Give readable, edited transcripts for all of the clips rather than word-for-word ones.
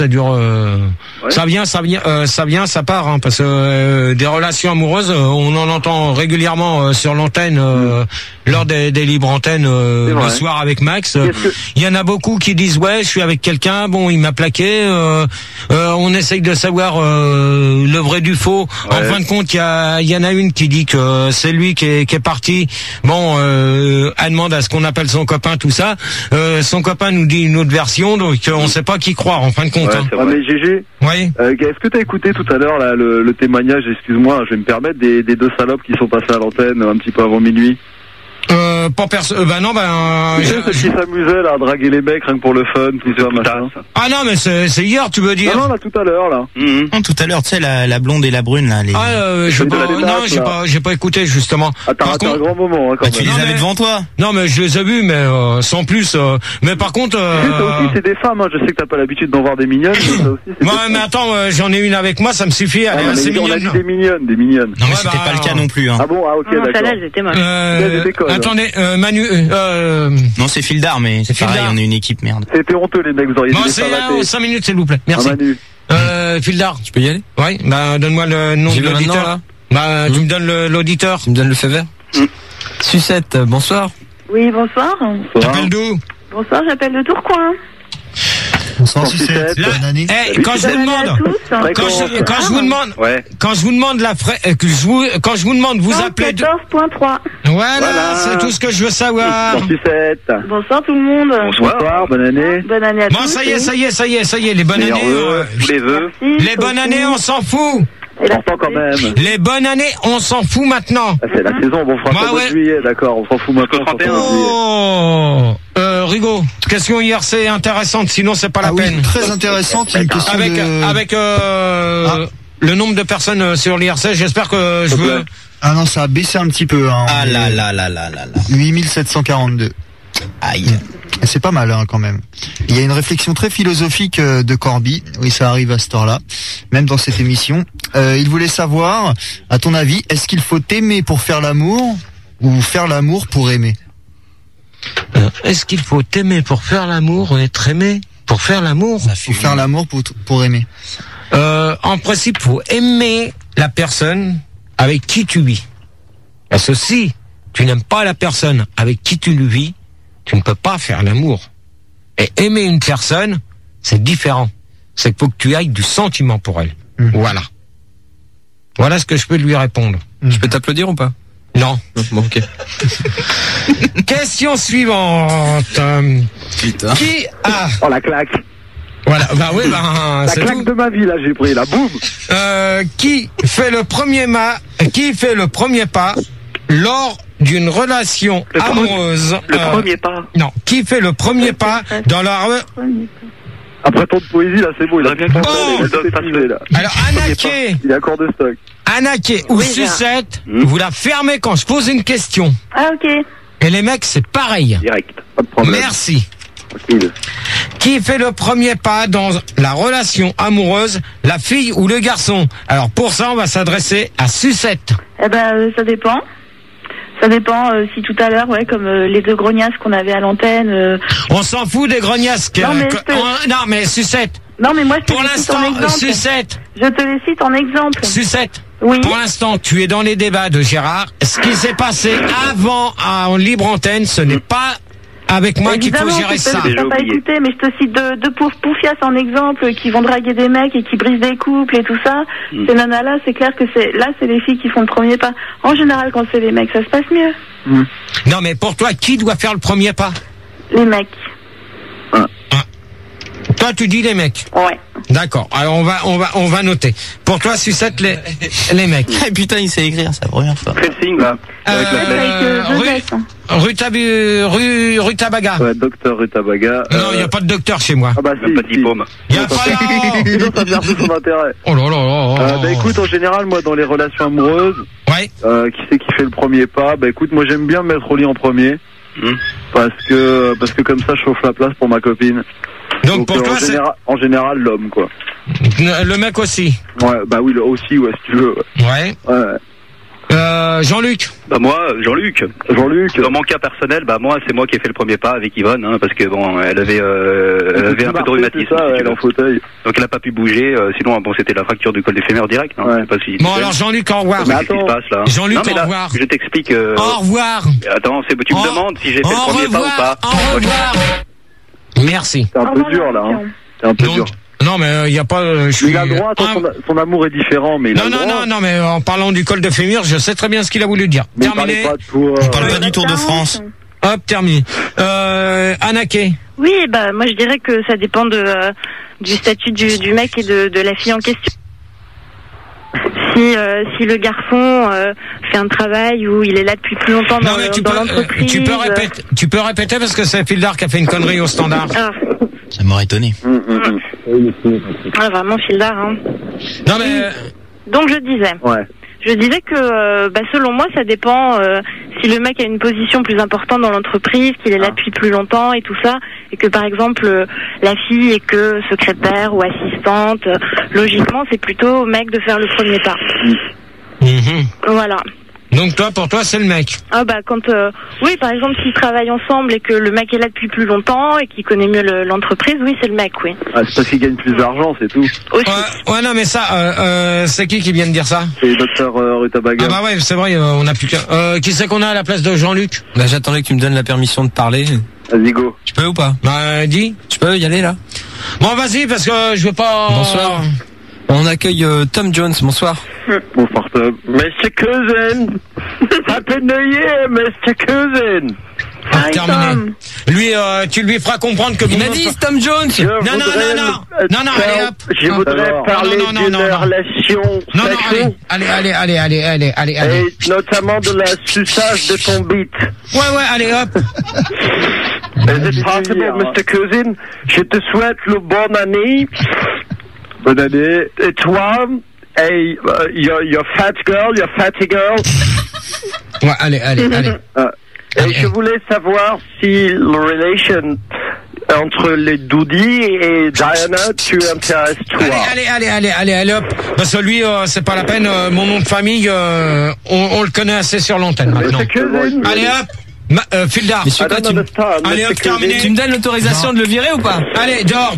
Ça dure, ça vient, ça part, hein, parce que des relations amoureuses, on en entend régulièrement sur l'antenne lors des libres antennes le soir avec Max. Il y en a beaucoup qui disent ouais, je suis avec quelqu'un, bon, il m'a plaqué. On essaye de savoir le vrai du faux. Ouais. En fin de compte, il y en a une qui dit que c'est lui qui est parti. Bon, elle demande à ce qu'on appelle son copain, tout ça. Son copain nous dit une autre version, donc on sait pas qui croire en fin de compte. Ouais, hein. mais GG, oui. Est-ce que t'as écouté tout à l'heure là le témoignage, excuse-moi, je vais me permettre, des deux salopes qui sont passées à l'antenne un petit peu avant minuit? Pas personne. Bah non, ceux qui s'amusaient là à draguer les mecs rien que pour le fun, tout ça, machin. Ah non, mais c'est hier, tu veux dire? Non, là, tout à l'heure, là. Non, tout à l'heure, tu sais, la blonde et la brune, là. J'ai pas écouté, justement. Ah, t'as raté un grand moment, hein, quand même. Tu les avais devant toi? Non, mais je les ai vus, mais sans plus. Mais par contre... Ça aussi, c'est des femmes, hein. Je sais que t'as pas l'habitude d'en voir des mignonnes, mais ça aussi, c'est mais attends, j'en ai une avec moi, ça me suffit. Elle est assez mignonne. On a dit des mignonnes. Non, mais c'était pas le cas non plus, hein. Ah bon, ah ok, d'accord. Celle-là, elles étaient moches. Attendez, Manu... Non, c'est Fildar, mais c'est pareil, on est une équipe, merde. C'était honteux, les mecs, vous auriez dû les faire 5 minutes, s'il vous plaît. Merci. Fildar. Je peux y aller? Oui, bah, donne-moi le nom de l'auditeur. Bah, tu me donnes l'auditeur. Tu me donnes le feu vert? Sucette, bonsoir. Oui, bonsoir. T'appelles d'où? Bonsoir, j'appelle de Tourcoing. Bonsoir, Sucette. Bonne année. Quand je vous demande quand je vous demande, vous appelez 14.3. Voilà, c'est tout ce que je veux savoir. Bonsoir, Sucette. Bonsoir tout le monde. Bonsoir, bonne année. Bonne année à tous. Bon, ça y est, les bonnes années. Les vœux. Les bonnes années, on s'en fout. Quand même. Les bonnes années, on s'en fout maintenant. C'est la saison, on fera ça au mois de juillet, d'accord, on s'en fout maintenant. Rigaud, question IRC intéressante, sinon c'est pas la peine. Oui, très intéressante, une question avec le nombre de personnes sur l'IRC, j'espère que je veux... Ah non, ça a baissé un petit peu, hein. Ah là. 8742. Aïe. C'est pas mal, hein, quand même. Il y a une réflexion très philosophique de Corby. Oui, ça arrive à ce temps-là, même dans cette émission. Il voulait savoir, à ton avis, est-ce qu'il faut aimer pour faire l'amour ou faire l'amour pour aimer? Est-ce qu'il faut aimer pour faire l'amour ou être aimé pour faire l'amour? Faut faire l'amour pour aimer. En principe, faut aimer la personne avec qui tu vis. Parce que si tu n'aimes pas la personne avec qui tu vis, tu ne peux pas faire l'amour. Et aimer une personne, c'est différent. C'est qu'il faut que tu ailles du sentiment pour elle. Voilà. Voilà ce que je peux lui répondre. Je peux t'applaudir ou pas? Non. Bon, ok. Question suivante. Putain. Qui a... Oh, la claque. Voilà, bah oui, bah... La claque de ma vie, là, j'ai pris, la boum. Qui fait le premier pas lors d'une relation amoureuse? Le premier pas. Non, qui fait le premier pas dans la... Après tant de poésie, là, c'est bon, il a bien compris. Alors, Anaké. Il est accord de stock. Anaké ou Sucette, vous la fermez quand je pose une question. Ah, ok. Et les mecs, c'est pareil. Direct, pas de problème. Merci. Tranquille. Qui fait le premier pas dans la relation amoureuse, la fille ou le garçon? Alors, pour ça, on va s'adresser à Sucette. Eh ben, ça dépend. Ça dépend si tout à l'heure, ouais, comme les deux grognasses qu'on avait à l'antenne. On s'en fout des grognasses. Non, mais Sucette. Non, mais moi, je te pour l'instant, Sucette. Je te les cite en exemple. Sucette. Oui. Pour l'instant, tu es dans les débats de Gérard. Ce qui s'est passé avant en libre antenne, ce n'est pas avec moi qu'il faut gérer ça. Je t'ai pas écouté, mais je te cite deux pauvres poufiasses en exemple qui vont draguer des mecs et qui brisent des couples et tout ça. Ces nanas-là, c'est clair que c'est les filles qui font le premier pas. En général, quand c'est les mecs, ça se passe mieux. Non, mais pour toi, qui doit faire le premier pas? Les mecs. Toi, tu dis les mecs. Ouais. D'accord. Alors on va noter. Pour toi, Sucette, les mecs. Ah, putain, il sait écrire, c'est la première fois. Fais le signe, là. Rutabaga. Ouais, docteur Rutabaga. Non, il n'y a pas de docteur chez moi. Ah bah si. Pas de diplôme. Il n'y a pas sinon, ça perd tout son intérêt. Oh là là. Bah écoute, en général, moi, dans les relations amoureuses, ouais. Qui c'est qui fait le premier pas? Bah écoute, moi, j'aime bien me mettre au lit en premier. Parce que comme ça, je chauffe la place pour ma copine. Donc pour toi, en général, l'homme, quoi. Le mec aussi. Ouais, bah oui, aussi, ouais, si tu veux. Ouais. Jean-Luc. Bah moi, Jean-Luc. Dans mon cas personnel, bah moi, c'est moi qui ai fait le premier pas avec Yvonne, hein, parce que bon, elle avait un peu de rhumatisme. Ça, elle est en fauteuil. Donc elle a pas pu bouger. Sinon, bon, c'était la fracture du col des fémurs direct. Hein, je sais pas si. Bon alors Jean-Luc, au revoir. Mais attends, qu'est-ce qui se passe là? Jean-Luc, non, mais là, au revoir. Je t'explique. Au revoir. Attends, tu me demandes si j'ai fait le premier pas ou pas. Au revoir. Merci. C'est un peu dur là. Hein. C'est un peu dur. Non mais il y a pas. Il a le droit. Son amour est différent, mais il a le droit. Non mais en parlant du col de fémur, je sais très bien ce qu'il a voulu dire. Mais terminé. On parle pas du Tour de France. Hop, terminé. Anaké. Oui, bah moi je dirais que ça dépend du statut du mec et de la fille en question. Si le garçon fait un travail où il est là depuis plus longtemps dans l'entreprise. Tu peux répéter parce que c'est Fildar qui a fait une connerie au standard. Ça m'aurait étonné. Ah, vraiment Fildar, hein. Non mais. Donc je disais. Ouais. Je disais que, selon moi, ça dépend si le mec a une position plus importante dans l'entreprise, qu'il est là depuis plus longtemps et tout ça, et que par exemple la fille est que secrétaire ou assistante. Logiquement, c'est plutôt au mec de faire le premier pas. Voilà. Donc pour toi, c'est le mec. Ah bah oui, par exemple, s'ils travaillent ensemble et que le mec est là depuis plus longtemps et qu'il connaît mieux l'entreprise, oui, c'est le mec, oui. Ah, c'est parce qu'il gagne plus d'argent, c'est tout. Aussi. Ouais, non, mais ça, c'est qui vient de dire ça? C'est le docteur Rutabaga. Ah bah ouais, c'est vrai, on a plus qu'un. Qui c'est qu'on a à la place de Jean-Luc? Bah j'attendais que tu me donnes la permission de parler. Vas-y, go. Tu peux ou pas? Bah dis. Tu peux y aller là? Bon, vas-y, parce que je veux pas. Bonsoir. On accueille Tom Jones, bonsoir. Bonsoir Tom. Mr. Cousin. Happy New Year, Mr. Cousin. Terminé. Lui, tu lui feras comprendre que... Il m'a dit Tom Jones. Non, allez hop. Je voudrais parler d'une relation sexuelle. Allez. Et notamment de la suçage de ton bite. Ouais, allez hop. Is it possible, Mr. Cousin? Je te souhaite le bonne année. Bonne année. Et toi, hey, your fat girl, your fatty girl. Ouais, allez. Et je voulais savoir si la relation entre les Doudi et Diana, tu intéresses toi. Allez, hop. Parce que lui, c'est pas la peine. Mon nom de famille, on le connaît assez sur l'antenne maintenant. Allez, hop. Fildar. Allez, hop, terminé. Tu me donnes l'autorisation de le virer ou pas? Allez, dehors.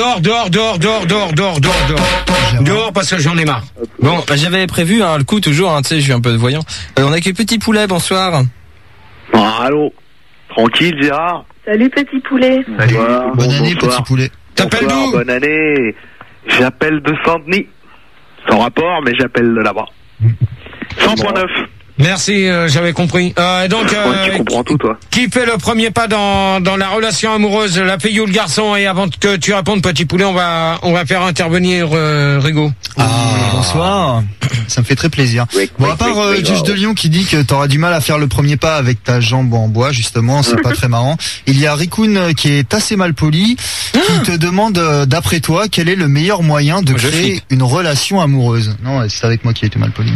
Dehors, parce que j'en ai marre. Bon, bah, j'avais prévu, le coup, toujours, tu sais, je suis un peu voyant. On a que Petit Poulet, bonsoir. Allô. Tranquille, Gérard. Salut, Petit Poulet. Salut. Bonne année, Petit Poulet. T'appelles d'où? Bonne année. J'appelle de Saint-Denis. Sans rapport, mais j'appelle de là-bas. 100.9. Merci, j'avais compris. Donc, tu comprends tout, toi. Qui fait le premier pas dans la relation amoureuse, la fille ou le garçon? Et avant que tu répondes, Petit Poulet, on va faire intervenir Rigaud. Bonsoir. Ça me fait très plaisir. Bon, à part Juge de Lyon qui dit que t'auras du mal à faire le premier pas avec ta jambe en bois, justement, c'est pas très marrant. Il y a Rikun qui est assez mal poli, qui te demande, d'après toi, quel est le meilleur moyen de créer une relation amoureuse? Non, c'est avec moi qui ai été mal poli.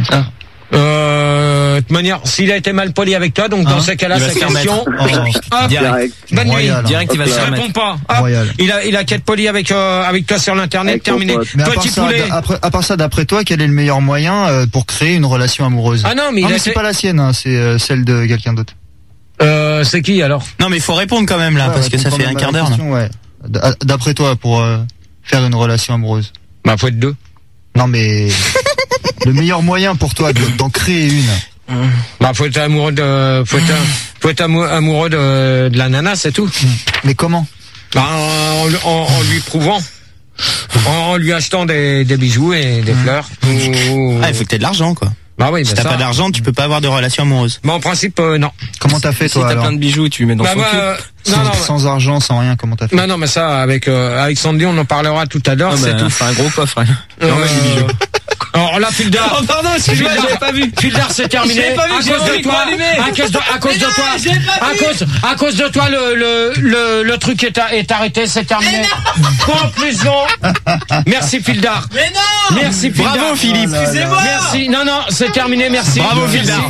De toute manière, s'il a été mal poli avec toi, donc dans ces cas-là, sa question. Direct. Bonne nuit. Direct, il va se remettre. Réponds pas. Il a qu'à être poli avec toi sur l'internet. Terminé. Mais Petit Poulet. à part ça, d'après toi, quel est le meilleur moyen pour créer une relation amoureuse? Ah non, mais c'est pas la sienne, hein, c'est celle de quelqu'un d'autre. C'est qui alors? Non, mais il faut répondre quand même là, parce que ça fait un quart d'heure. Ouais. D'après toi, pour faire une relation amoureuse. Bah, faut être deux. Non, mais le meilleur moyen pour toi d'en créer une. Bah, faut être amoureux amoureux de la nana, c'est tout. Mais comment? Bah, en lui prouvant. En lui achetant des bijoux et des fleurs. Il faut que t'aies de l'argent, quoi. Bah oui, si t'as pas d'argent, tu peux pas avoir de relation amoureuse. Bah en principe, non. Comment t'as fait, toi, si t'as plein de bijoux, tu les mets dans son cul. Sans argent, sans rien, comment t'as fait? Non, mais ça, avec Sandy, on en parlera tout à l'heure, c'est tout. C'est un gros coffre, des bijoux. Alors là, Fildar. Oh, pardon, excuse-moi, j'avais pas vu. Fildar, c'est terminé. J'avais pas vu, à cause de toi, le truc est arrêté, c'est terminé. Conclusion. Merci, Fildar. Mais non! Merci, Fildar. Bravo, Philippe. Excusez-moi. Merci. Non, c'est terminé, merci. Bravo, Fildar.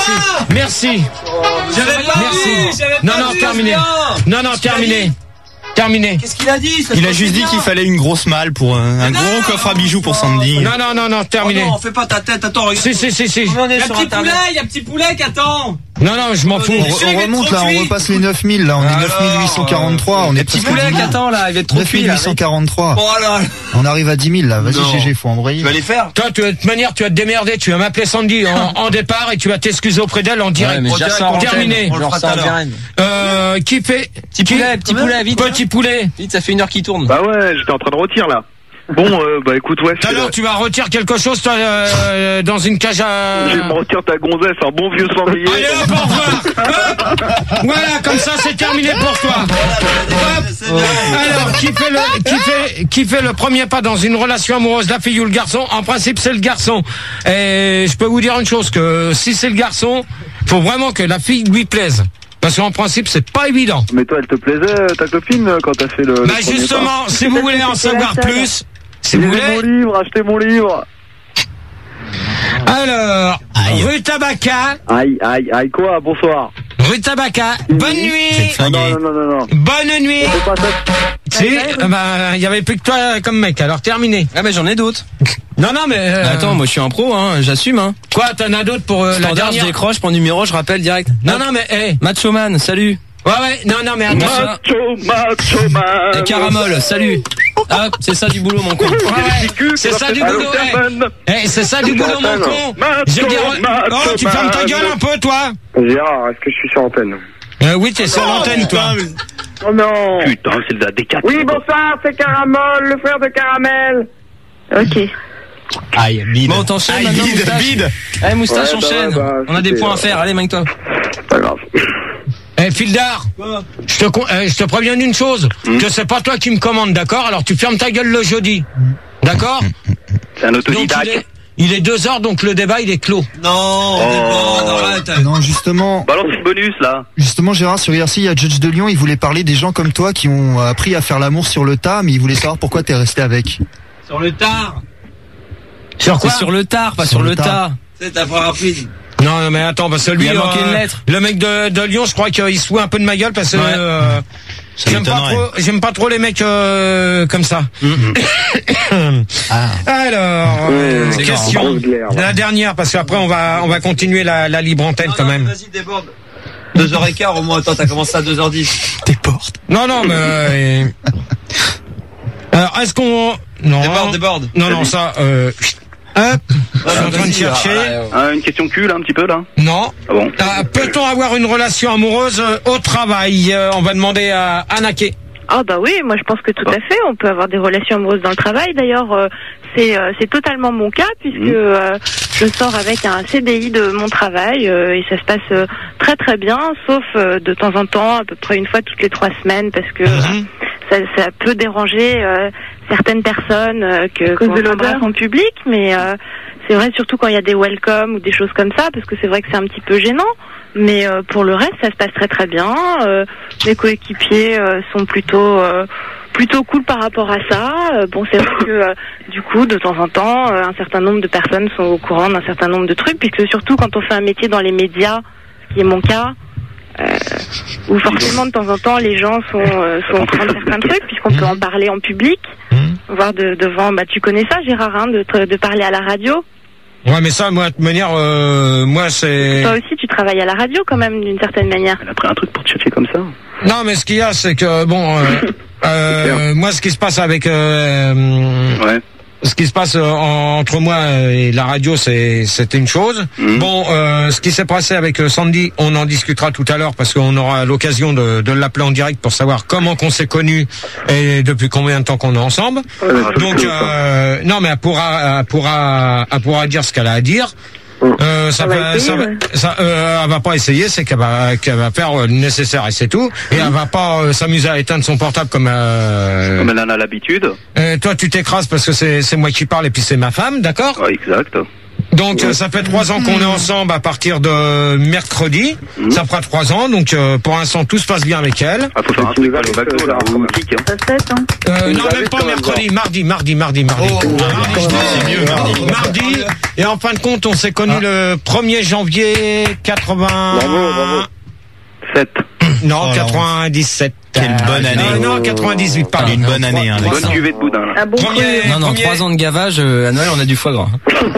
Merci. J'avais pas vu. Non, terminé. Non, terminé. Terminé. Qu'est-ce qu'il a dit? Il a juste dit qu'il fallait une grosse malle pour un gros coffre à bijoux pour Sandy. Non, terminé. Oh non, fais pas ta tête, attends, regarde. Si. On est sur Internet. Il y a petit poulet qui attend. Non, je m'en fous. On remonte là, on repasse les 9000 là, on est 9843, on est petit poulet qui attend là, il va être trop cuit là. 9843. Oh là. On arrive à 10 000 là, vas-y GG, faut embrayer. Tu vas les faire. Toi, de toute manière, tu vas te démerder, tu vas m'appeler Sandy en départ et tu vas t'excuser auprès d'elle en direct. Terminé. Qui fait Petit poulet, vite. Petit poulet. Vite, ça fait 1 heure qu'il tourne. Bah ouais, j'étais en train de retirer là. Bon, bah écoute, ouais. Alors, tu vas retirer quelque chose, toi, dans une cage à... Je vais me retirer ta gonzesse, un bon vieux cendrier. Allez hop, au revoir. Hop. Voilà, comme ça, c'est terminé pour toi. Hop. Alors, qui fait le premier pas dans une relation amoureuse, la fille ou le garçon? En principe, c'est le garçon. Et je peux vous dire une chose, que si c'est le garçon, faut vraiment que la fille lui plaise. Parce qu'en principe, c'est pas évident. Mais toi, elle te plaisait, ta copine, quand t'as fait le... Bah justement, si vous voulez en savoir plus, si vous voulez... Achetez mon livre. Alors, rue Tabaca. Aïe, quoi, bonsoir. Rue Tabaca, bonne nuit. Non. Bonne nuit. Si, il y avait plus que toi comme mec, alors terminé. Ah mais j'en ai d'autres. Non, mais... Attends, moi je suis un pro, hein, j'assume, hein. Quoi, t'en as d'autres pour la dernière? Je décroche, mon numéro, je rappelle direct. Non, mais, hey. Macho Man, salut. Ouais, non, mais attends. Macho Man. Et Caramol, salut. Hop, c'est ça du boulot, mon con. Ouais, c'est ça du boulot, c'est ça du boulot, mon con. Oh, tu fermes ta gueule un peu, toi. Gérard, est-ce que je suis sur antenne? Oui, t'es sur l'antenne, toi. Oh non. Putain, c'est de la D4. Oui, bonsoir, c'est Caramol, le frère de Caramel. Ok. Aïe, bide. Bon, t'enchaînes maintenant, Moustache. Bide. Allez, Moustache, enchaîne. On a des points à faire, allez, magne-toi. Pas grave. Fildar, je te préviens d'une chose, que c'est pas toi qui me commande, d'accord? Alors tu fermes ta gueule le jeudi, d'accord? C'est un autodidacte. Il est 2h, donc le débat il est clos. Non, arrête. Non, justement. Balance une bonus là. Justement, Gérard, sur IRC, il y a Judge de Lyon, il voulait parler des gens comme toi qui ont appris à faire l'amour sur le tas, mais il voulait savoir pourquoi t'es resté avec. Sur le tard. Sur quoi? C'est sur le tard, pas sur le tas. C'est ta phrase rapide. Non, mais attends, parce que lui, il a manqué une lettre. Le mec de Lyon, je crois qu'il se fout un peu de ma gueule parce que j'aime pas trop les mecs comme ça. Alors, question, la dernière, parce qu'après on va continuer la libre antenne quand même. Vas-y, déborde. 2h15 au moins, attends, t'as commencé à 2h10. Déborde. Non, mais... Alors, est-ce qu'on... Non. Déborde. Non, ça... Hop, je suis en train de chercher. Une question cul, là, un petit peu, là? Non. Ah bon? Peut-on avoir une relation amoureuse au travail? On va demander à Anaké. Ah bah oui, moi je pense que tout à fait, on peut avoir des relations amoureuses dans le travail. D'ailleurs, c'est totalement mon cas puisque je sors avec un CDI de mon travail et ça se passe très très bien, sauf de temps en temps, à peu près une fois toutes les 3 semaines, parce que ça peut déranger certaines personnes qu'on s'embrasse en public, mais c'est vrai surtout quand il y a des welcome ou des choses comme ça, parce que c'est vrai que c'est un petit peu gênant. Mais pour le reste, ça se passe très très bien. Mes coéquipiers sont plutôt cool par rapport à ça. Bon, c'est vrai que du coup, de temps en temps, un certain nombre de personnes sont au courant d'un certain nombre de trucs, puisque surtout quand on fait un métier dans les médias, ce qui est mon cas, où forcément de temps en temps les gens sont au courant de certains trucs, puisqu'on peut en parler en public, voire devant. Bah, tu connais ça, Gérard, hein, de parler à la radio. Ouais, mais ça, moi, de manière, moi, c'est... Toi aussi, tu travailles à la radio, quand même, d'une certaine manière. Elle a pris un truc pour te chercher comme ça. Non, mais ce qu'il y a, c'est que, bon, moi, ce qui se passe avec... Ce qui se passe entre moi et la radio, c'était une chose. Bon, ce qui s'est passé avec Sandy, on en discutera tout à l'heure parce qu'on aura l'occasion de l'appeler en direct pour savoir comment qu'on s'est connus et depuis combien de temps qu'on est ensemble. Donc, non, mais elle pourra dire ce qu'elle a à dire. Elle va pas essayer, c'est qu'elle va faire le nécessaire et c'est tout. Et elle va pas s'amuser à éteindre son portable comme elle en a l'habitude. Toi, tu t'écrases parce que c'est moi qui parle et puis c'est ma femme, d'accord? Ouais, exact. Donc ça fait 3 ans qu'on est ensemble à partir de mercredi. Ça fera 3 ans, donc pour l'instant tout se passe bien avec elle. Faut faire un truc au bateau là, ou kick. Non, même pas mercredi, mardi. Mardi, et en fin de compte, on s'est connus le 1er janvier 80. Bravo. 7. Non, 97. Quelle bonne année. Non, 98, pardon. Une bonne année, hein. Bonne cuvée de boudin, là. Ah bon? Non, 3 ans de gavage, à Noël, on a du foie gras.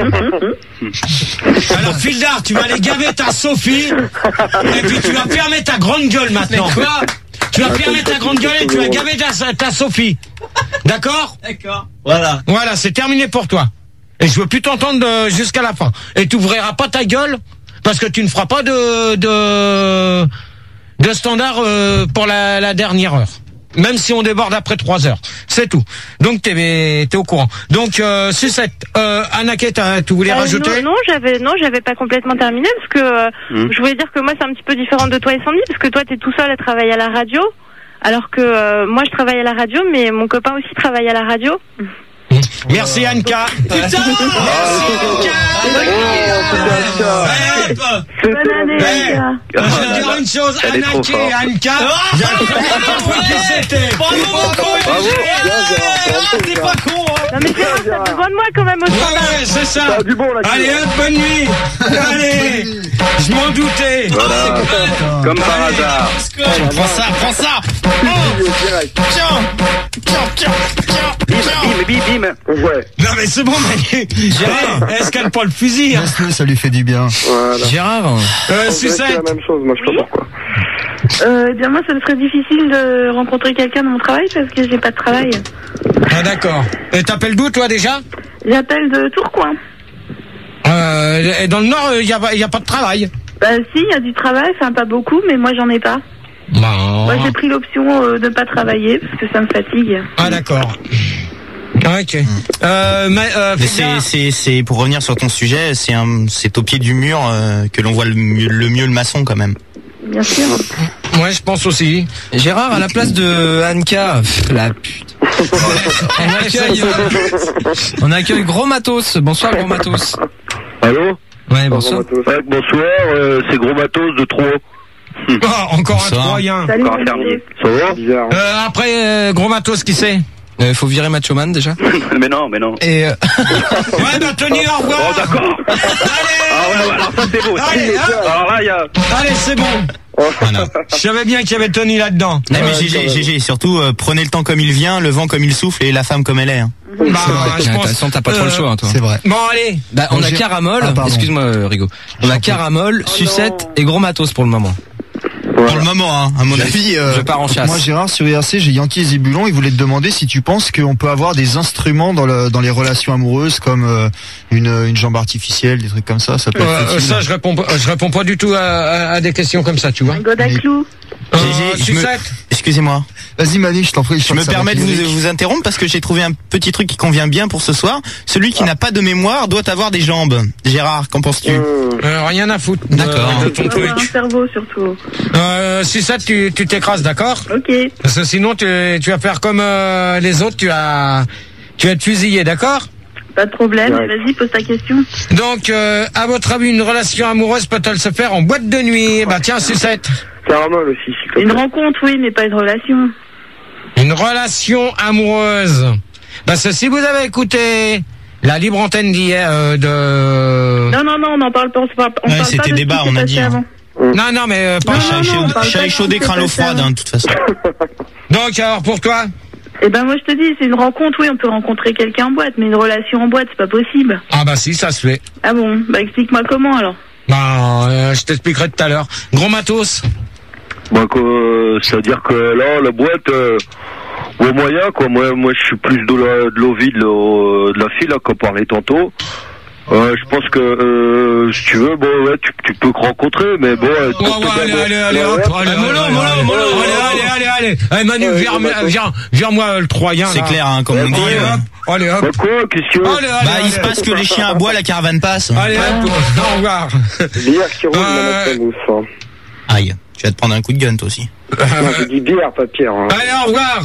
Alors, Fildar, tu vas aller gaver ta Sophie, et puis tu vas fermer ta grande gueule maintenant. Quoi? Tu vas fermer ta grande gueule et tu vas gaver ta Sophie. D'accord? D'accord. Voilà. Voilà, c'est terminé pour toi. Et je veux plus t'entendre jusqu'à la fin. Et tu ouvriras pas ta gueule, parce que tu ne feras pas de standard pour la dernière heure. Même si on déborde après 3 heures. C'est tout. Donc t'es au courant. Donc Sucette, Anaké, tu voulais rajouter? Non, j'avais pas complètement terminé parce que je voulais dire que moi c'est un petit peu différent de toi et Sandy parce que toi t'es tout seul à travailler à la radio, alors que moi je travaille à la radio, mais mon copain aussi travaille à la radio. Merci Anka. Putain, merci Anka. Bonne année, Anka. Je vais dire une chose, Anaké et Anka, j'avais pas compris qui c'était. Bravo. T'es pas con, hein. Non mais c'est vrai, t'as besoin de moi quand même au standard. Ouais, c'est ça. Allez, hop, bonne nuit. Allez, je m'en doutais. Voilà. Comme par hasard. Prends ça. Tiens. Bim. Ouais. Non mais c'est bon, mais Gérard, est-ce qu'elle prend le fusil? Laisse-le, ça lui fait du bien. Voilà. Gérard. C'est Sucette. la même chose, moi je sais pas pourquoi. Bien moi, ça me serait difficile de rencontrer quelqu'un dans mon travail parce que j'ai pas de travail. Ah d'accord. Et t'appelles d'où toi déjà? J'appelle de Tourcoing. Et dans le Nord, il y a pas de travail. Bah si, il y a du travail, enfin pas beaucoup, mais moi j'en ai pas. Moi j'ai pris l'option de pas travailler parce que ça me fatigue. Ah d'accord. Ok. C'est pour revenir sur ton sujet, c'est au pied du mur que l'on voit le mieux le maçon quand même. Bien sûr. Ouais, je pense aussi. Gérard, à la place de Anka, la pute. On accueille Gros Matos. Bonsoir Gros Matos. Allô? Ouais, bonsoir. Ouais, bonsoir, c'est Gros Matos de Troyes. Encore un Troyen. Salut, Encore un fermier. Ça va? Bizarre. Après, Gros Matos, qui c'est? Faut virer Macho Man déjà. Mais non. Et Ouais, bah Tony, au revoir. Oh d'accord. Allez. Ah ouais, alors ça c'est beau. Allez, hop. Alors là il y a. Allez, c'est bon. Voilà. Je savais bien qu'il y avait Tony là-dedans. Non mais GG, surtout prenez le temps comme il vient, le vent comme il souffle et la femme comme elle est. Hein. Bah, je de toute pense. façon, t'as pas trop le choix, hein, toi. C'est vrai. Bon, allez. Bah, on a Caramol, excuse-moi, Rigo. On a Caramol, Sucette et Gros Matos pour le moment. Pour le moment, hein, à mon avis. Je pars en chasse. Moi, Gérard, sur IRC, j'ai Yankee et Zibulon. Il voulait te demander si tu penses qu'on peut avoir des instruments dans les relations amoureuses, comme une jambe artificielle, des trucs comme ça. Ça peut être utile. Ça, je réponds pas du tout à des questions comme ça, tu vois. Un godaclou. Sucette. Excusez-moi. Vas-y, Manu, je t'en prie. Je me permets de vous interrompre parce que j'ai trouvé un petit truc qui convient bien pour ce soir. Celui qui n'a pas de mémoire doit avoir des jambes. Gérard, qu'en penses-tu? Rien à foutre. D'accord. De ton Faut avoir un truc. cerveau surtout. Sucette, tu t'écrases, d'accord? Ok. Parce que sinon, tu vas faire comme les autres, tu vas être fusillé, d'accord? Pas de problème. Vas-y, pose ta question. Donc, à votre avis, une relation amoureuse peut-elle se faire en boîte de nuit? Bah tiens, Sucette. Caramel aussi, s'il te plaît. Une rencontre, oui, mais pas une relation. Une relation amoureuse. Parce que si vous avez écouté la libre antenne d'hier Non, on n'en parle pas. On parle pas c'était de ce débat, qui s'est on a passé dit. avant. Non, mais pas Chat échaudé, craint l'eau froide, hein, de toute façon. Donc, alors, pour toi? Eh ben, moi, je te dis, c'est une rencontre, oui, on peut rencontrer quelqu'un en boîte, mais une relation en boîte, c'est pas possible. Ah bah si, ça se fait. Ah bon? Bah, explique-moi comment, alors. Bah, je t'expliquerai tout à l'heure. Gros Matos. Bah, c'est-à-dire que là, la boîte, au moyen, quoi. Moi, je suis plus de l'envie de la fille, là, qu'on parlait tantôt. Je pense que, si tu veux, bon, ouais, tu peux rencontrer, mais bon... Allez, hop, allez. Allez, Manu, viens-moi le Troyen. C'est clair, hein, comme on dit. Allez, hop. Bah quoi, qu'est-ce que... Bah, il se passe que les chiens aboient, la caravane passe. Allez, hop, au revoir. Bière qui roule, la mousse. Aïe, tu vas te prendre un coup de gun, toi aussi. J'ai dit bière, pas Pierre. Hein. Allez, au revoir.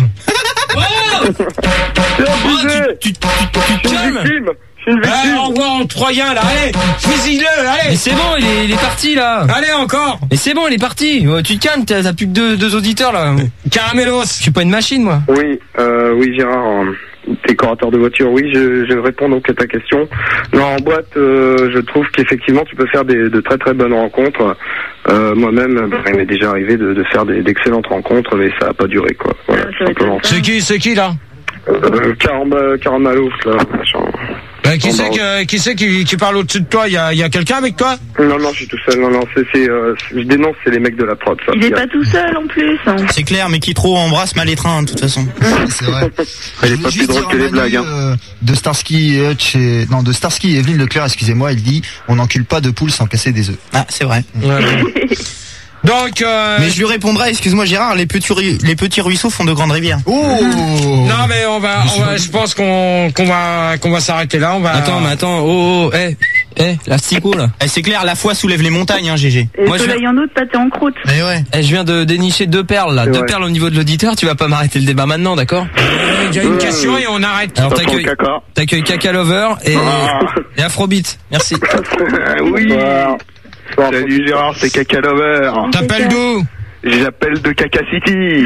Tu calmes. Allez, au revoir en Troyen, là, allez, fusille-le, allez. Mais c'est bon, il est parti, là. Allez, encore. Mais c'est bon, il est parti. Tu te calmes, t'as plus que deux auditeurs, là. Caramellos. Je suis pas une machine, moi. Oui, Gérard. décorateur de voiture. Oui, je réponds donc à ta question. Non, en boîte, je trouve qu'effectivement, tu peux faire de très très bonnes rencontres. Moi-même, il m'est déjà arrivé de faire d'excellentes rencontres, mais ça n'a pas duré, quoi. Voilà, simplement. C'est qui là? Caramalouf, là. Qui c'est qui parle au-dessus de toi? Il y a quelqu'un avec toi? Non, je suis tout seul. Non, je dénonce, c'est les mecs de la prod. Ça. Il est pas tout seul en plus. C'est clair, mais qui trop embrasse mal les trains, de toute façon. C'est vrai. Elle est pas plus drôle que les blagues. De Starsky et Hutch de Starsky et Evelyne Leclerc, excusez-moi, il dit on n'encule pas de poules sans casser des œufs. Ah, c'est vrai. Donc, mais je lui répondrai, excuse-moi Gérard, les petits ruisseaux font de grandes rivières. Oh non mais on va je pense qu'on va s'arrêter là. Attends, l'astico là. C'est clair, la foi soulève les montagnes, hein, GG. Et le soleil en août, pâté en croûte. Eh ouais. Je viens de dénicher 2 perles là, 2 perles au niveau de l'auditeur. Tu vas pas m'arrêter le débat maintenant, d'accord? Il y a une question et on arrête. Alors t'accueilles Caca Lover et Afrobeat. Merci. Oui. Salut Gérard, c'est Caca Lover. T'appelles d'où? J'appelle de Caca City.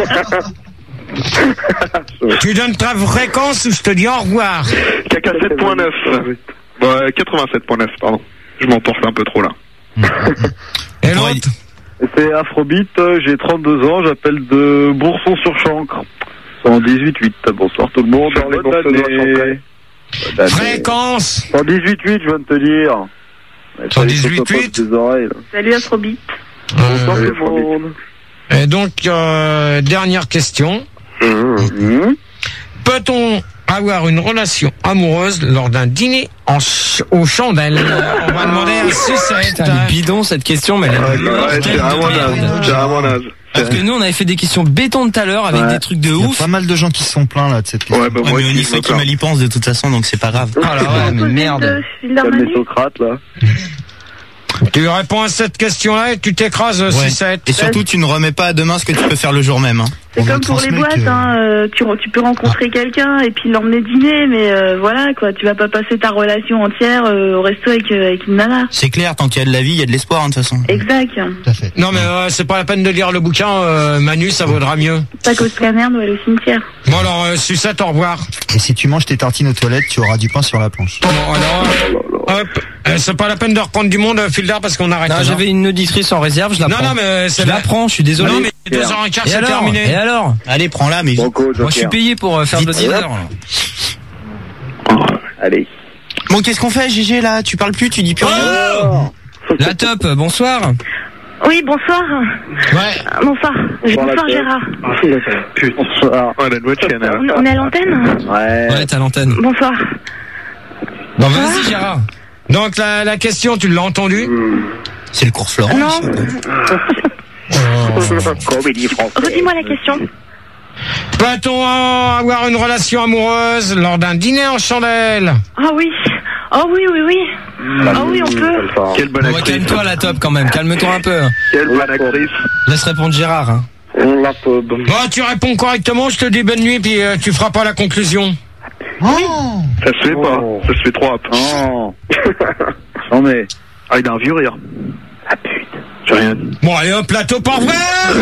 Tu donnes ta fréquence ou je te dis au revoir? Caca 7.9. 87.9, pardon. Je m'emporte un peu trop là. Et l'autre? C'est Afrobeat, j'ai 32 ans, j'appelle de Bourson-sur-Chancre. 118.8. Bonsoir tout le monde. Dans les Bourson-sur-Chancre. Fréquence 118.8, je viens de te dire. 118.8. Salut Afrobeat. Bonsoir tout le monde. Et donc, dernière question. Peut-on avoir une relation amoureuse lors d'un dîner aux chandelles? On va demander à Sucette. Elle est bidon cette question, mais c'est vraiment naze. Parce que nous on avait fait des questions béton tout à l'heure avec des trucs de ouf. Il y a pas mal de gens qui se sont plaints là de cette question. Mais Onissa qui mal y pense de toute façon, donc c'est pas grave. Ah là ouais, mais merde. Comme les Socrates là. Tu réponds à cette question-là et tu t'écrases, Sucette. Et surtout, tu ne remets pas à demain ce que tu peux faire le jour même. Hein. C'est comme pour les boîtes, tu peux rencontrer quelqu'un et puis l'emmener dîner, mais voilà quoi, tu vas pas passer ta relation entière au resto avec une nana. C'est clair, tant qu'il y a de la vie, il y a de l'espoir, de toute façon. Exact. Tout à fait. Non mais c'est pas la peine de lire le bouquin, Manu, ça vaudra mieux. Pas qu'au scanner, mais au cimetière. Bon alors, Sucette, au revoir. Et si tu manges tes tartines aux toilettes, tu auras du pain sur la planche. Bon alors, hop, c'est pas la peine de reprendre du monde, Filder, parce qu'on arrête. Non, j'avais une auditrice en réserve, je la prends. Non mais je la prends, je suis désolé. Non mais 2h15 c'est terminé. Et alors? Allez, prends-la, mais moi je suis payé pour faire de l'auditeur. Allez. Bon, qu'est-ce qu'on fait, GG, là? Tu parles plus, tu dis plus rien. La top, bonsoir. Oui, bonsoir. Ouais. Bonsoir. Bonsoir Gérard. Bonsoir. On est à l'antenne? Ouais, t'es à l'antenne. Bonsoir. Bon, vas-y Gérard. Donc la question, tu l'as entendue? C'est le cours Florent. Non. Redis-moi la question. Peut-on avoir une relation amoureuse lors d'un dîner en chandelle? Ah oui. Oh oui. Ah oui, on peut. Quelle bonne actrice. Calme-toi la top quand même, calme-toi un peu. Quelle bonne actrice. Laisse répondre Gérard. Hein. Bon, tu réponds correctement, je te dis bonne nuit, puis tu feras pas la conclusion. Oh. Ça se fait pas, ça se fait trop hop. Oh. Non mais. Ah, il a un vieux rire. Ah putain. J'ai rien. Bon, allez hop, la taupe, au revoir.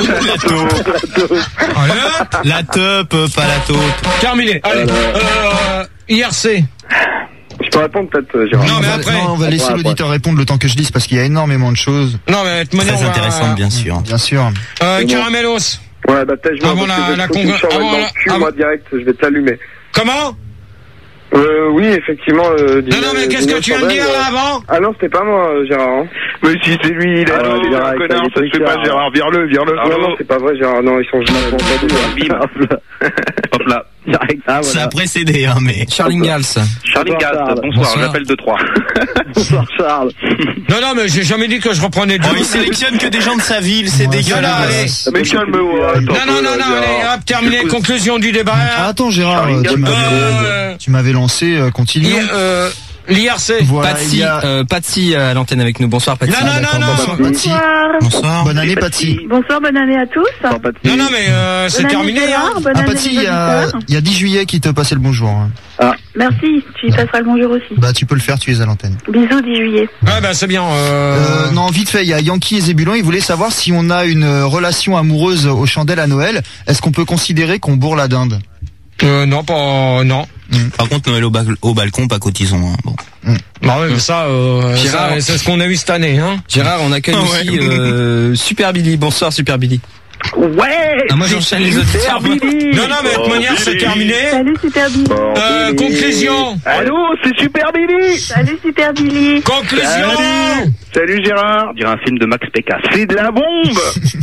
Allez hop. La top, pas la taupe. Terminé. Allez, IRC. Je peux répondre peut-être, Gérard. Non, mais après. Non, on va laisser l'auditeur répondre le temps que je lise parce qu'il y a énormément de choses. Non, mais très intéressante, bien sûr. Bien sûr. Caramellos. Ouais, bah peut-être je vais moi direct, je vais t'allumer. Comment? Oui, effectivement. Non, mais qu'est-ce que tu viens de dire là avant? Ah non, c'était pas moi, Gérard. Mais si c'est lui, il a dit, un connard, ça se fait pas, Gérard. Vire-le. Non, c'est pas vrai, Gérard. Non, ils sont juste Hop là. Ça a précédé, hein, mais. Charling Gals. Bonsoir, j'appelle de 3. Bonsoir Charles. Non, mais j'ai jamais dit que je reprenais du. Il sélectionne que des gens de sa ville, c'est dégueulasse. Mais calme-moi. Non, allez, hop, terminé, conclusion du débat. Attends, Gérard, tu m'avais lancé, continue. L'IRC. Voilà, Patsy à l'antenne avec nous. Bonsoir Patsy. Non. Patsy. Bonsoir. Bonne année Patsy. Bonsoir, bonne année à tous. Non, mais c'est terminé. Patsy, il y a 10 juillet qui te passait le bonjour. Ah. Merci, tu y passeras le bonjour aussi. Bah tu peux le faire, tu es à l'antenne. Bisous 10 juillet. Ouais, bah c'est bien. Non, vite fait, il y a Yankee et Zébulon, ils voulaient savoir si on a une relation amoureuse aux chandelles à Noël, est-ce qu'on peut considérer qu'on bourre la dinde? Non, pas non. Par contre, Noël au balcon, pas cotisons. Hein. Bon. Bah ouais, ça, c'est ce qu'on a eu cette année, hein. Gérard, on accueille aussi Super Billy. Bonsoir Super Billy. Ouais. Ah, moi j'enchaîne les auditeurs. Non, mais de toute manière, c'est terminé. Salut Super Billy. Conclusion. Allô, c'est Super Billy. Salut Super Billy. Conclusion. Salut Gérard. On dirait un film de Max Pécasse. C'est de la bombe.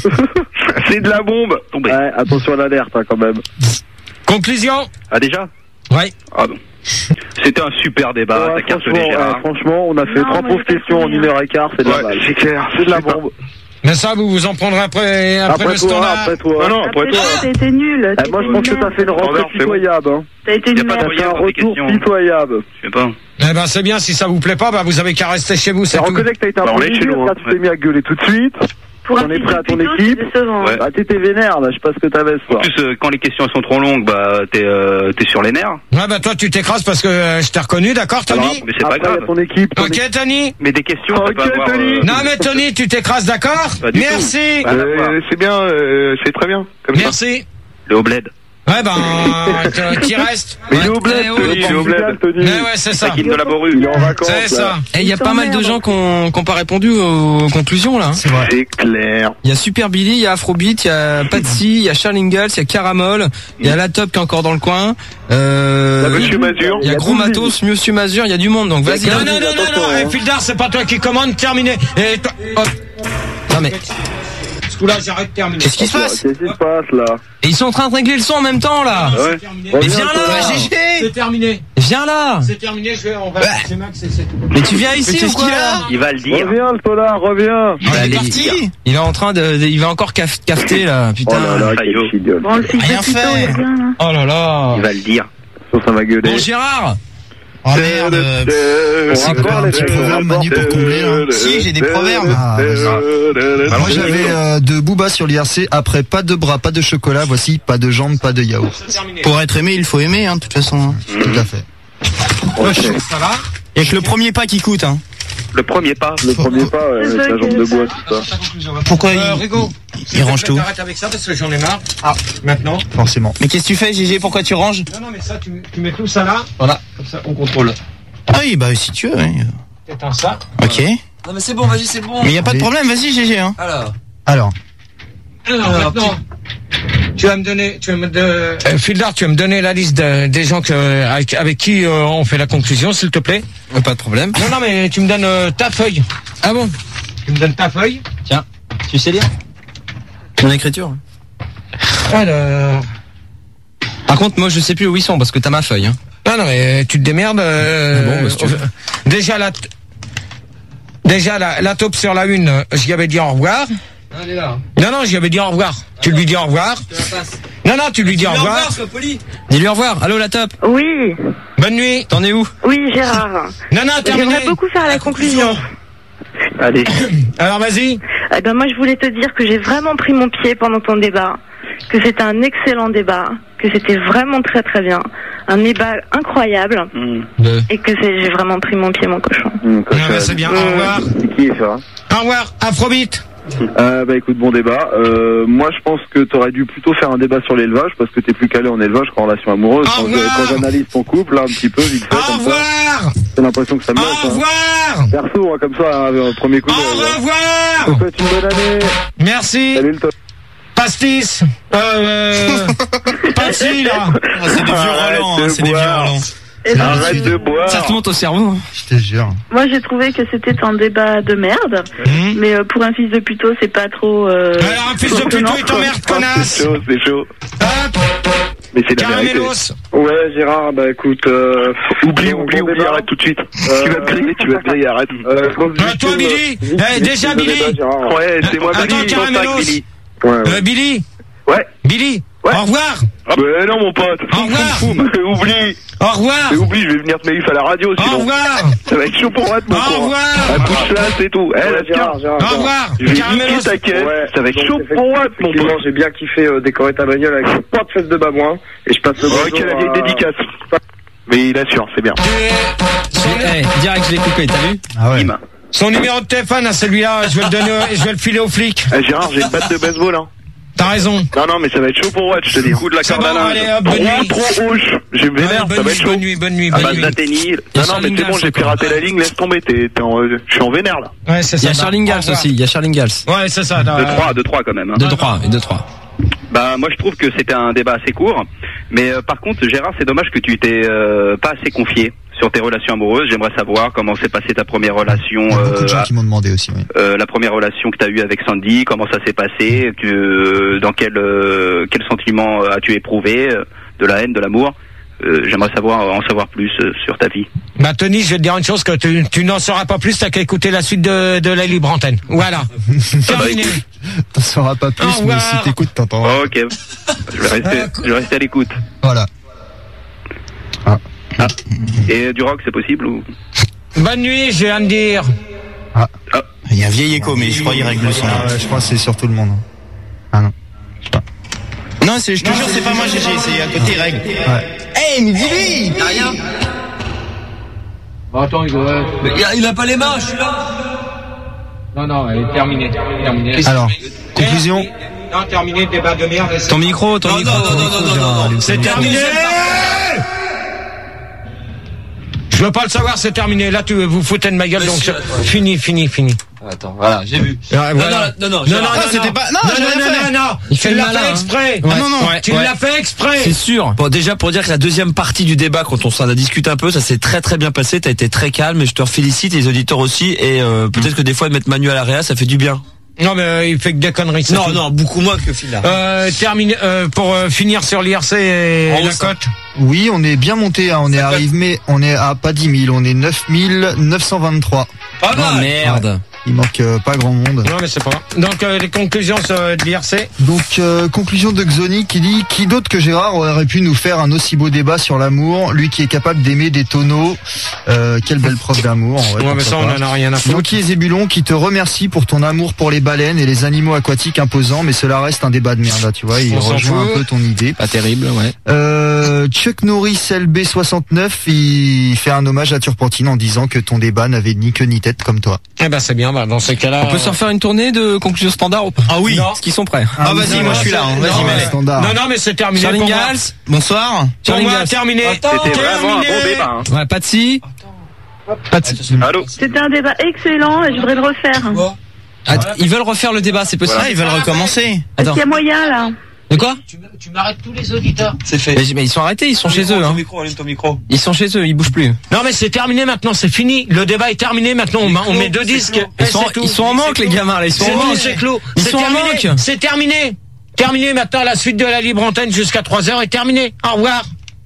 C'est de la bombe. Tombé. Ouais, attention à l'alerte hein, quand même. Conclusion. Ah déjà? Ouais. Ah bon. C'était un super débat, t'as cartonné Gérard. Franchement, on a fait 3 pauvres questions en 1h15, c'est de la balle. C'est clair. C'est de la bombe. Mais ça, vous vous en prendrez après le standard. Après toi. Ah non, après toi. T'as été nul. Moi, je pense que t'as fait une rentrée pitoyable. Hein. T'as été Y a nul. pas de T'as fait un moyen, retour questions. pitoyable. Je sais pas. Eh ben, c'est bien. Si ça vous plaît pas, bah, vous avez qu'à rester chez vous, c'est tout. Reconnais que t'as été un on peu est chez nous, dur, hein. tu t'es mis à gueuler tout de suite. Pour On est prêt à ton équipe. C'est décevant. Ouais. Bah, t'étais vénère, là, je sais pas ce que t'avais ce En soir. plus, quand les questions sont trop longues, bah t'es sur les nerfs. Ouais, bah, toi, tu t'écrases parce que je t'ai reconnu, d'accord, Tony? Alors, Mais c'est pas après, grave. y a ton équipe. Ok, Tony? Mais des questions, ça peut Ok, avoir. Tony. Non, mais Tony, tu t'écrases, d'accord? Pas du Merci. tout. C'est bien, c'est très bien. Comme Merci. Le haut bled. Ouais, ben, t'y restes. Mais il est au bled, Ouais, Tony, il est au bled, Tony. Ouais, c'est ça. Taquine de la morue. Il est en vacances. C'est ça. Et il y a pas mal de gens qui ont pas répondu aux conclusions là. C'est vrai. C'est clair. Il y a Super Billy, il y a Afrobeat, il y a Patsy, il y a Charles Ingalls, il y a Caramol, il y a La Top qui est encore dans le coin. Monsieur Mazur. Il y a Gros Matos, Monsieur Mazur, il y a du monde donc vas-y. Non, non, Fildar, c'est pas toi qui commande, terminé. Et toi, hop. Non mais Ce coup-là, j'arrête, terminé. qu'est-ce qui se passe? Qu'est-ce qui se passe, là? Et ils sont en train de régler le son en même temps là. Ouais. Mais viens là, GG. C'est terminé. Viens là. C'est terminé, on va, c'est Max, c'est tout. Mais tu viens ici ou quoi là? Il va le dire. Reviens, le Tola, reviens. Il est parti. Il est en train il va encore cafeter là, putain. Oh là là, Faillot. quel idiot. Bon, le fils Rien de Tito, fait. il est bien, là. Oh là là. Il va le dire. Ça va gueuler. Bon Gérard. Oh merde. C'est quoi un petit proverbe, Manu, pour combler, là? Si, j'ai des proverbes. Ah, Moi j'avais de Booba sur l'IRC. Après, pas de bras, pas de chocolat. Voici, pas de jambes, pas de yaourt. Pour être aimé, il faut aimer, hein, de toute façon. Tout à fait. Ça va? Il y a que le premier pas qui coûte, hein. Le premier pas. Le premier pas, avec la jambe de bois, tout ça. Pourquoi Rigo, il range tout? Arrête avec ça parce que j'en ai marre. Ah, maintenant. Forcément. Mais qu'est-ce que tu fais, GG? Pourquoi tu ranges? Non, mais ça, tu mets tout ça là. Voilà. Comme ça, on contrôle. Ah oui, bah si tu veux, oui. Éteins ça. Ok. Non mais c'est bon, vas-y, c'est bon. Mais y a pas de problème, vas-y, GG, hein. Alors. Alors. Alors, maintenant. Tu vas me donner, Fildar, tu vas me donner la liste des gens avec qui on fait la conclusion, s'il te plaît. Pas de problème. Non, mais tu me donnes ta feuille. Ah bon? Tu me donnes ta feuille. Tiens, tu sais lire? Mon écriture. Alors. Par contre, moi je sais plus où ils sont parce que t'as ma feuille. Hein. Non, mais tu te démerdes. Bon, bah, si tu veux. Déjà la taupe sur la une, j'y avais dit au revoir. Elle est là. Non, j'y avais dit au revoir. Tu lui dis au revoir. Non, tu lui dis au revoir. Dis-lui au revoir. Allô, La Top. Oui, Bonne nuit. T'en es où? oui, Gérard. Non, terminé. J'aimerais beaucoup faire la conclusion. Allez. Alors, vas-y. Eh ben, moi, je voulais te dire que j'ai vraiment pris mon pied pendant ton débat, que c'était un excellent débat, que c'était vraiment très très bien, un débat incroyable, et que j'ai vraiment pris mon pied, mon cochon. C'est bien. Au revoir. C'est qui, ça? Au revoir. Afrobeat. Bah écoute, bon débat. Moi je pense que t'aurais dû plutôt faire un débat sur l'élevage parce que t'es plus calé en élevage qu'en relation amoureuse. Au revoir. Quand j'analyse ton couple, là, un petit peu, vite fait, Au comme ça, revoir. j'ai l'impression que ça me Au laisse. Hein. revoir. Perso, hein, comme ça, hein, premier coup. Au Je te revoir. souhaite une bonne année. Merci. Salut le top. Pastis. Patsy, là. Ah, c'est des vieux Roland, hein, c'est des vieux Roland. Arrête de boire. Ça te monte au cerveau. Hein. Je te jure. Moi, j'ai trouvé que c'était un débat de merde, mais pour un fils de puto, c'est pas trop... Alors, un fils de puto, il t'emmerde, connasse. C'est chaud. Hop. Mais c'est la vérité. Caramelos. Ouais, Gérard, bah écoute, oublie, arrête tout de suite. Tu vas te griller, arrête. Toi, Billy. Déjà, Billy. Ouais, c'est moi, Attends, Billy. Caramelos. Billy. Ouais. Billy. Ouais. Au revoir. Ah bah non, mon pote. Au revoir. Oublie. Au revoir. Oublie, je vais venir te mettre à la radio, Au sinon. revoir. Ça va être chaud pour moi de mon Au revoir. Un coup de chasse et tout. Au revoir. Je vais Caramelos. niquer ta caisse. Ça va être chaud pour moi, mon pote. J'ai bien kiffé décorer ta bagnole avec une porte fesses de babouin. Et je passe le bonjour. Ok, la vieille dédicace. Mais il assure, c'est bien. Direct, je l'ai coupé, t'as vu? Ah ouais. Son numéro de téléphone à celui-là, je vais le donner, je vais le filer au flic. Gérard, j'ai une batte de baseball, hein. T'as raison. Non, mais ça va être chaud pour Watch, je te dis. Coup de la C'est corde à bon, linge. allez, hop, bonne nuit. Trop rouge. J'ai vénère, ça va être chaud. Bonne nuit. À base d'Athénie. Non, mais c'est bon, j'ai piraté la ligne, laisse tomber, je suis en vénère, là. Ouais, c'est Il ça. y a Charling Gals aussi, il y a Charling Gals. Ouais, c'est ça. 2-3 quand même. Hein. 2-3 et 2-3. Bah moi je trouve que c'était un débat assez court, mais par contre Gérard, c'est dommage que tu t'es pas assez confié sur tes relations amoureuses. J'aimerais savoir comment s'est passée ta première relation. Il y a beaucoup de gens qui m'ont demandé aussi. Oui. La première relation que tu as eue avec Sandy, comment ça s'est passé, dans quel sentiment as-tu éprouvé, de la haine, de l'amour. J'aimerais en savoir plus sur ta vie. Bah Tony, je vais te dire une chose, que tu n'en sauras pas plus, t'as qu'à écouter la suite de la libre antenne. Voilà. Terminé. T'en sauras pas plus, mais si t'écoutes, t'entendras. Ok. Je vais rester à l'écoute. Voilà. Et du rock, c'est possible ou... Bonne nuit, je viens de dire. Il y a un vieil écho, mais je crois qu'il règle le son. Je crois que c'est sur tout le monde. Ah non. Je sais pas. Non, je te jure, c'est pas moi, GG, c'est à côté, règle. Ouais. Hey, mais dis-lui, t'as rien. Bon, attends, Il a pas les mains, je suis là. Non, elle est terminée. Alors, conclusion. Non, terminé, débat de merde. Ton micro. Non. C'est terminé. Je veux pas le savoir, c'est terminé. Là, vous foutez de ma gueule, donc fini. Attends, voilà, j'ai vu. Non, c'était pas. Non, Il fait le malin exprès. Tu l'as fait exprès. C'est sûr. Bon, déjà pour dire que la deuxième partie du débat, quand on s'en a discuté un peu, ça s'est très très bien passé. T'as été très calme et je te félicite, les auditeurs aussi. Et peut-être que des fois de mettre Manu à l'AREA, ça fait du bien. Non, mais il fait que des conneries. Non, beaucoup moins que Phil là. Terminé. Pour finir sur l'IRC et la cote. Oui, on est bien monté. On est arrivé, mais on est à pas 10 000. On est 9 923. Oh merde. Il manque pas grand monde. Non, mais c'est pas grave. Donc, les conclusions de l'IRC. Donc, conclusion de Xoni qui dit: qui d'autre que Gérard aurait pu nous faire un aussi beau débat sur l'amour, lui qui est capable d'aimer des tonneaux. Quelle belle preuve d'amour. Ouais, mais ça, on en a rien à foutre. Loki et Zébulon qui te remercie pour ton amour pour les baleines et les animaux aquatiques imposants, mais cela reste un débat de merde, là, tu vois. Il rejoint un peu ton idée. Pas terrible, ouais. Chuck Norris LB69, il fait un hommage à Turpentine en disant que ton débat n'avait ni queue ni tête comme toi. Eh ben, c'est bien. Dans ces cas-là, on peut se refaire une tournée de conclusion standard ou pas? Ah oui. Est-ce qu'ils sont prêts? Vas-y, moi je suis là. Vas-y, Malek. Non, mais c'est terminé. Charling Gals. Bonsoir. Pour moi, terminé. C'était vraiment un bon débat. Hein. Ouais, Patsy. Allô. C'était un débat excellent et je voudrais le refaire. Ils veulent refaire le débat, c'est possible. Ah, ils veulent recommencer. Est-ce qu'il y a moyen là? De quoi? Tu m'arrêtes tous les auditeurs. C'est fait. Mais ils sont arrêtés, ils sont chez eux. Allume ton micro. Ils sont chez eux, ils bougent plus. Non, mais c'est terminé maintenant, c'est fini. Le débat est terminé maintenant. On met 2 disques. Ils sont en manque, les gamins. Ils sont en manque. C'est clos. Ils sont en manque. C'est terminé. Terminé maintenant. La suite de la libre antenne jusqu'à 3h est terminée. Au revoir.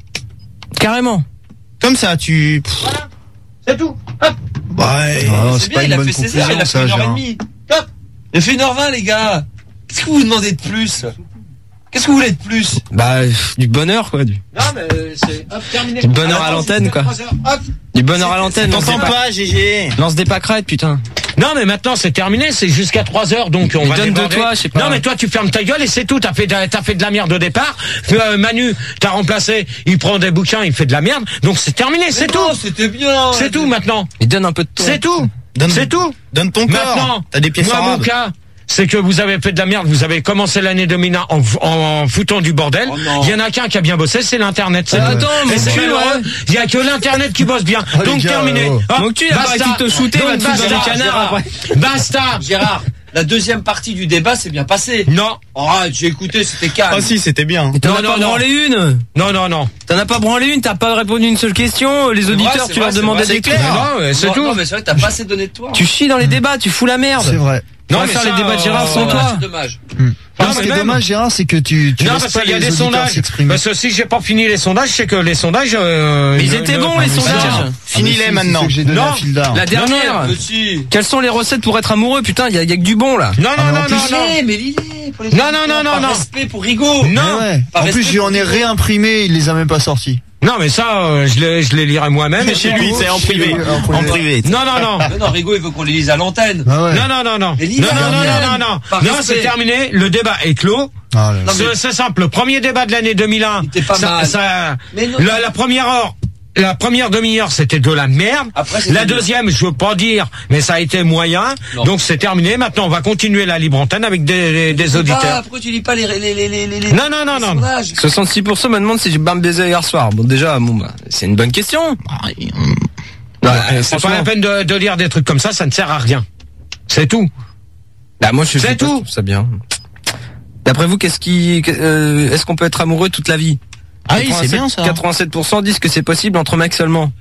Carrément. Comme ça, tu. Voilà. C'est tout. Hop. Ouais. C'est pas une bonne conclusion, ça, Gérard. Hop. Il a fait 1h20, les gars. Qu'est-ce que vous demandez de plus? Qu'est-ce que vous voulez de plus? Bah, du bonheur, quoi. Non, mais c'est terminé. Du bonheur à l'antenne, quoi. Du bonheur à l'antenne. T'entends pas, GG. Lance des pâquerettes, putain. Non, mais maintenant, c'est terminé, c'est jusqu'à 3h, donc on va donne déborder. de toi, je sais pas. Non, mais toi, tu fermes ta gueule et c'est tout. T'as fait de la merde au départ. Manu, t'as remplacé, il prend des bouquins, il fait de la merde. Donc c'est terminé, c'est tout. C'était bien. C'est tout maintenant. Il donne un peu de toi. C'est tout. C'est tout. Donne ton corps. Maintenant, T'as des pièces moi, mon arabes. cas, c'est que vous avez fait de la merde, vous avez commencé l'année 2001 en foutant du bordel. Il y en a qu'un qui a bien bossé, c'est l'internet. C'est attends, mais c'est malheureux. Il y a que l'internet qui bosse bien. Donc terminé. Donc tu n'as pas arrêté de te shooter, va te foutre dans les canards après. Basta. Gérard, la deuxième partie du débat s'est bien passée. Non. Arrête, j'ai écouté, c'était calme. Ah si, c'était bien. T'en as pas branlé une. Non. T'en as pas branlé une, t'as pas répondu une seule question. Les auditeurs, tu leur demandais des trucs. C'est tout. Non, mais c'est vrai que t'as pas assez donné de toi. Tu chies dans les débats, tu fous la merde. C'est vrai. Non, on va faire les débats de Gérard sans toi. C'est dommage. Non, ce qui est dommage, Gérard, c'est que tu non, laisses parce pas qu'il y a les des auditeurs sondages. s'exprimer. Parce que si j'ai pas fini les sondages, c'est que les sondages. Ils étaient bons, les sondages. Finis-les maintenant. J'ai donné un fil d'art. La dernière. Petit. Quelles sont les recettes pour être amoureux? Putain, il y a que du bon là. Non. Mais l'idée. Non. Par respect pour Rigaud. Non. Ouais. En plus, je lui en ai réimprimé, il les a même pas sortis. Non, mais ça, je les lirai moi-même. Mais chez lui, c'est en privé. En privé. Non. Non, Rigaud, il veut qu'on les lise à l'antenne. Ah ouais. Non. Non, Par c'est respect. terminé. Le débat est clos. Ah là là. C'est simple. Le premier débat de l'année 2001. C'était pas mal. Ça, Mais non. la première heure. la première demi-heure, c'était de la merde. Après, la deuxième, je veux pas dire, mais ça a été moyen. Non. Donc c'est terminé. Maintenant, on va continuer la libre antenne avec des auditeurs. Pourquoi tu lis pas les Non. 66% me demandent si j'ai bien baisé hier soir. Bon, déjà, c'est une bonne question. C'est pas la peine de lire des trucs comme ça ne sert à rien. C'est tout. Bah, moi, C'est tout. Je trouve ça bien. D'après vous, est-ce qu'on peut être amoureux toute la vie? Ah oui, c'est bien ça. 87% disent que c'est possible entre mecs seulement.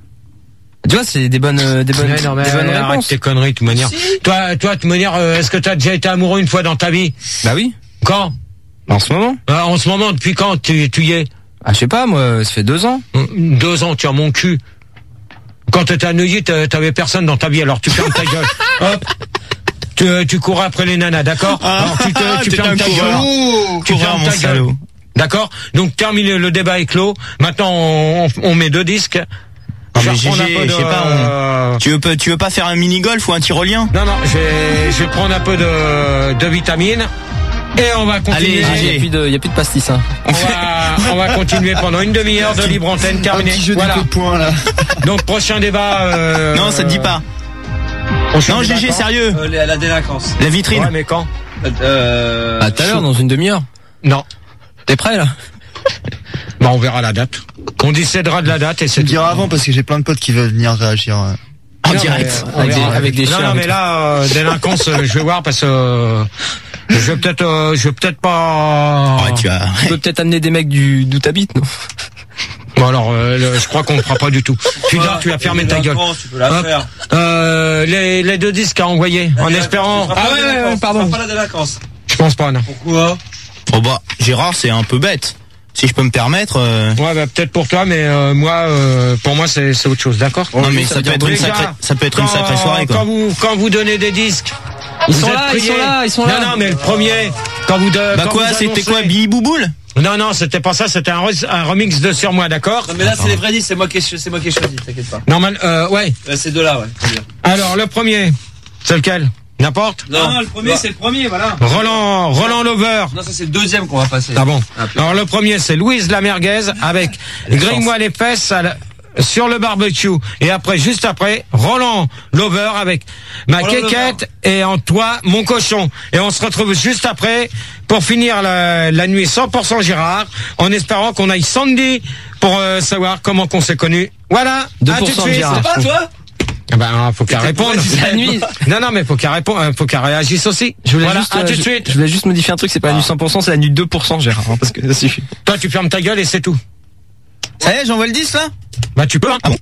Tu vois, c'est des bonnes Ouais, non, mais des bonnes arrête réponses. tes conneries, de toute manière. Si. Toi, de toute manière, est-ce que tu as déjà été amoureux une fois dans ta vie? Bah oui. Quand? En ce moment? En ce moment, depuis quand tu y es? Ah, je sais pas, moi, ça fait 2 ans. 2 ans, tu as mon cul. Quand t'étais à Neuilly, t'avais personne dans ta vie, alors tu fermes ta gueule. Hop. Tu cours après les nanas, d'accord? Alors tu fermes ta gueule. Tu fermes ta gueule. D'accord? Donc terminé, le débat est clos. Maintenant on met 2 disques. Non, mais GG, je sais pas, tu veux pas faire un mini-golf ou un tyrolien? Non, je vais prendre un peu de vitamines. Et on va continuer. Allez, il y a plus de pastis, hein. On va continuer pendant une demi-heure de libre antenne terminée. Un petit jeu voilà. de points, là. Donc prochain débat. Non, ça te dit pas. Non, GG, sérieux. La délinquance. La vitrine. Ouais, mais quand? Tout à l'heure, dans une demi-heure. Non. T'es prêt, là? Bah, on verra la date. On décidera de la date et c'est Je le dirai avant parce que j'ai plein de potes qui veulent venir réagir. En direct. Avec des chiens. Non, mais là, délinquance, je vais voir parce que je vais peut-être pas. Ouais, tu peux peut-être amener des mecs d'où t'habites, non? Bon alors, je crois qu'on ne fera pas du tout. Tu vas fermer ta gueule. Tu peux la faire. Les 2 disques à envoyer, en espérant. Ah ouais, pardon. Pas la délinquance. Je pense pas, non. Pourquoi? Oh bah, Gérard, c'est un peu bête. Si je peux me permettre. Ouais, bah peut-être pour toi, mais moi, pour moi, c'est autre chose, d'accord? Non, mais ça peut être une sacrée soirée, quoi. Quand vous donnez des disques. Ils sont là. Non, mais le premier, quand vous Bah quand quoi, vous c'était annoncez- quoi, Billy Bouboule? Non, c'était pas ça, c'était un remix de Sur moi, d'accord? Non, mais là, c'est les vrais disques, c'est moi qui ai choisi, t'inquiète pas. Normal, ouais. Ces deux-là, ouais. Très bien. Alors, le premier, c'est lequel? N'importe? Non, le premier, c'est le premier, voilà. Roland Lover. Non, ça, c'est le deuxième qu'on va passer. Ah bon? Alors, le premier, c'est Louise la merguez avec Grille-moi les fesses sur le barbecue. Et après, juste après, Roland Lover avec ma quéquette et en toi, mon cochon. Et on se retrouve juste après pour finir la nuit 100% Gérard, en espérant qu'on aille Sandy pour savoir comment qu'on s'est connus. Voilà. 2% à tout de suite. Gérard. C'est pas, toi? Ah ben, faut qu'elle réponde. La nuit. Non, mais faut qu'elle réponde, faut qu'elle réagisse aussi. Voilà, à tout de suite. Je voulais juste modifier un truc, c'est pas la nuit 100%, c'est la nuit 2%, Gérard, hein, parce que ça suffit. Toi, tu fermes ta gueule et c'est tout. Ça y est, j'envoie le 10 là? Bah, tu peux. Ah bon?